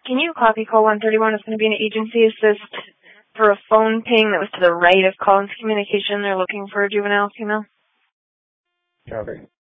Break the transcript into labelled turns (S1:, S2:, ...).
S1: can you copy call 131? It's going to be an agency assist for a phone ping that was to the right of Collins Communication. They're looking for a juvenile female.
S2: Copy.